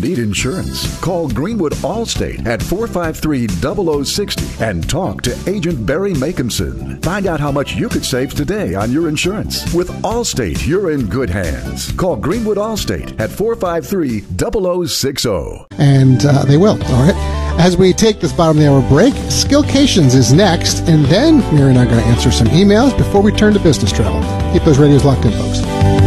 need insurance. Call Greenwood Allstate at 453-0060 and talk to Agent Barry Makinson. Find out how much you could save today on your insurance. With Allstate, you're in good hands. Call Greenwood Allstate at 453-0060. And they will, all right? As we take this bottom of the hour break, Skillcations is next, and then Mary and I are going to answer some emails before we turn to business travel. Keep those radios locked in, folks.